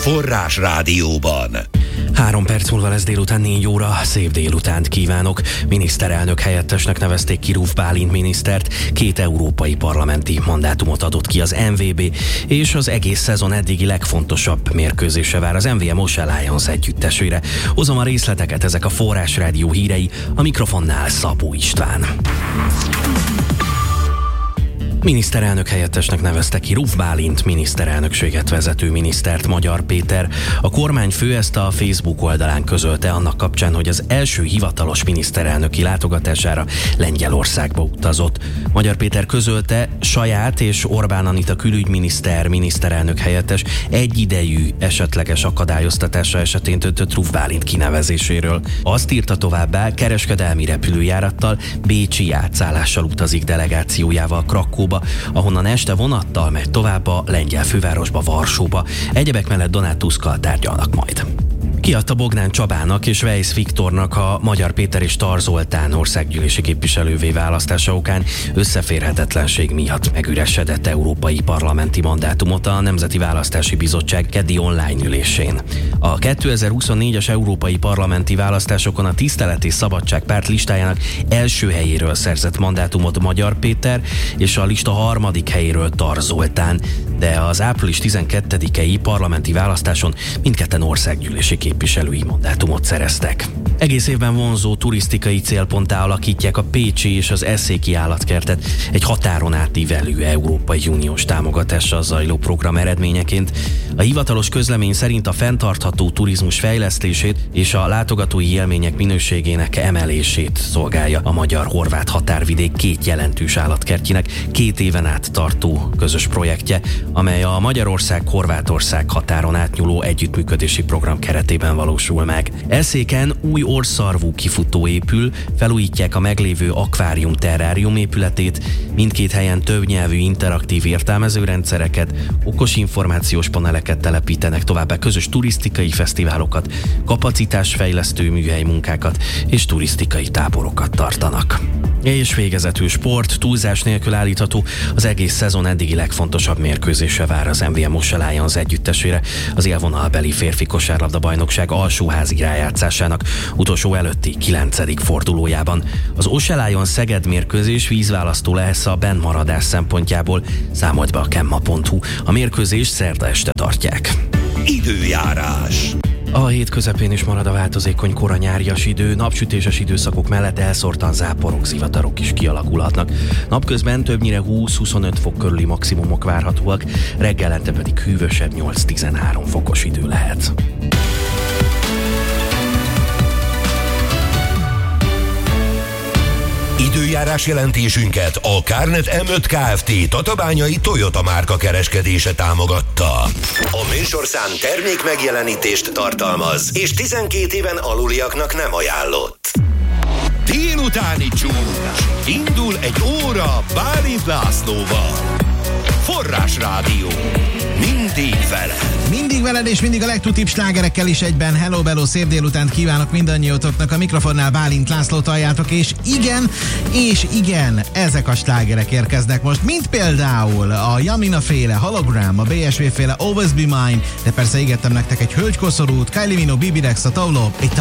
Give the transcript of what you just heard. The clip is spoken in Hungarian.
Forrás Rádióban. 3 perc múlva lesz délután 4 óra, szép délutánt kívánok. Miniszterelnök helyettesnek nevezték ki Ruf Bálint minisztert, 2 európai parlamenti mandátumot adott ki az MVB, és az egész szezon eddigi legfontosabb mérkőzése vár az MVM Ocean Lions együttesére. Hozom a részleteket, ezek a Forrás Rádió hírei, a mikrofonnál Szabó István. Miniszterelnök helyettesnek nevezte ki Ruf Bálint miniszterelnökséget vezető minisztert, Magyar Péter. A kormányfő ezt a Facebook oldalán közölte annak kapcsán, hogy az első hivatalos miniszterelnöki látogatására Lengyelországba utazott. Magyar Péter közölte, saját és Orbán Anita külügyminiszter, miniszterelnök helyettes egyidejű esetleges akadályoztatása esetén döntött Ruf Bálint kinevezéséről. Azt írta továbbá, kereskedelmi repülőjárattal, bécsi átszállással utazik delegációjával Krakkóba, ahonnan este vonattal megy tovább a lengyel fővárosba, Varsóba. Egyebek mellett Donald Tuskkal tárgyalnak majd. Kiadta Bogdán Csabának és Weisz Viktornak a Magyar Péter és Tar Zoltán országgyűlési képviselővé választása okán összeférhetetlenség miatt megüresedett európai parlamenti mandátumot a Nemzeti Választási Bizottság keddi online ülésén. A 2024-es európai parlamenti választásokon a Tisztelet és Szabadság párt listájának első helyéről szerzett mandátumot Magyar Péter, és a lista harmadik helyéről Tar Zoltán, de az április 12-i parlamenti választáson mindketten országgyűlési képviselői mandátumot szereztek. Egész évben vonzó turisztikai célponttá alakítják a pécsi és az eszéki állatkertet egy határon átívelő Európai Uniós támogatással zajló program eredményeként. A hivatalos közlemény szerint a fenntartható turizmus fejlesztését és a látogatói élmények minőségének emelését szolgálja a magyar-horvát határvidék 2 jelentős állatkertjének 2 éven át tartó közös projektje, amely a Magyarország-Horvátország határon átnyúló együttműködési program keretében valósul meg. Eszéken új orrszarvú kifutó épül, felújítják a meglévő akvárium-terrárium épületét, mindkét helyen többnyelvű interaktív értelmezőrendszereket, okos információs paneleket telepítenek, továbbá közös turisztikai fesztiválokat, kapacitásfejlesztő műhely munkákat és turisztikai táborokat tartanak. És végezetül sport, túlzás nélkül állítható, az egész szezon eddigi legfontosabb mérkőzése vár az MVM Ocean Lions együttesére, az élvonalbeli férfi kosárlabda bajnokság alsóházi rájátszásának utolsó előtti 9. fordulójában. Az Ocean Lions Szeged mérkőzés vízválasztó lesz a bennmaradás szempontjából, számolt be a kemma.hu. A mérkőzést szerda este tartják. Időjárás. A hét közepén is marad a változékony kora nyárias idő, napsütéses időszakok mellett elszórtan záporok, zivatarok is kialakulhatnak. Napközben többnyire 20-25 fok körüli maximumok várhatóak, reggelente pedig hűvösebb 8-13 fokos idő lehet. Időjárás jelentésünket a Kárnet M5 Kft. Tatabányai Toyota márka kereskedése támogatta. A műsorszám termék megjelenítést tartalmaz, és 12 éven aluliaknak nem ajánlott. Délutáni csúcs. Indul egy óra Bálint Lászlóval. Forrás Rádió. Mindig veled. Mindig veled, és mindig a legtutibb slágerekkel is egyben. Hello, bello, szép délutánt kívánok mindannyiótoknak. A mikrofonnál Bálint Lászlót halljátok, és igen, ezek a slágerek érkeznek most, mint például a Jamina féle Hologram, a BSV féle Always Be Mine, de persze ígértem nektek egy hölgykoszorút, Kylie Minogue, Bibi Rexa, Taulo, itt a